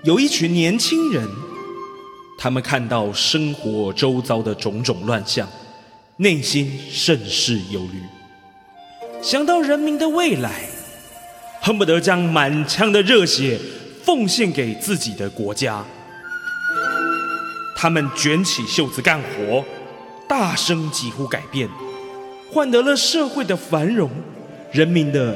有一群年轻人，他们看到生活周遭的种种乱象，内心甚是忧虑，想到人民的未来，恨不得将满腔的热血奉献给自己的国家。他们卷起袖子干活，大声疾呼改变，换得了社会的繁荣，人民的